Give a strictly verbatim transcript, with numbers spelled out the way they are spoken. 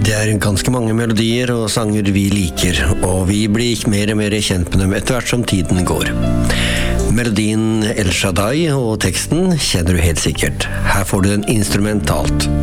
Det er ganske mange melodier og sanger vi liker, og vi blir mer og mer kjent med dem etter hvert som tiden går. Melodien El Shaddai og teksten kjenner du helt sikkert. Her får du den instrumentalt.